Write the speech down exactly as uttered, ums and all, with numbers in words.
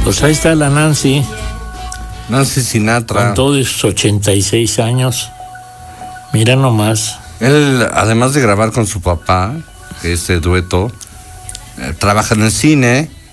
Pues ahí está la Nancy. Nancy Sinatra. Con todos sus ochenta y seis años. Mira nomás. Él, además de grabar con su papá, este dueto, eh, trabaja en el cine